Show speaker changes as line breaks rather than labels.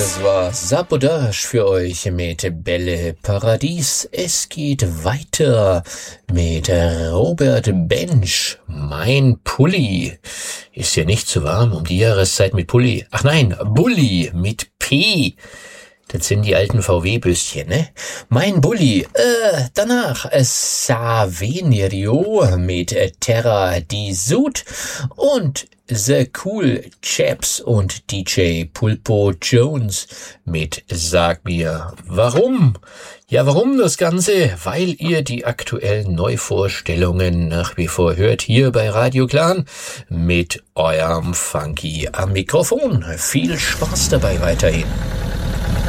Das war Sabotage für euch mit Bälle Paradies. Es geht weiter mit Robert Bench. Mein Pulli. Ist ja nicht zu warm um die Jahreszeit mit Pulli. Ach nein, Bulli mit P. Das sind die alten VW-Büstchen, ne? Mein Bulli. Danach Saverio mit Terra di Sud und The Cool Chaps und DJ Pulpo Jones mit Sag mir warum. Ja, warum das Ganze? Weil ihr die aktuellen Neuvorstellungen nach wie vor hört hier bei Radio Clan mit eurem Funky am Mikrofon. Viel Spaß dabei weiterhin.